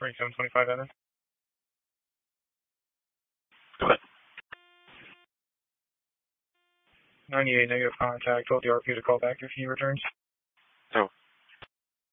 4725 Evans. Go ahead. 98 negative contact. Told the RP to call back if he returns. So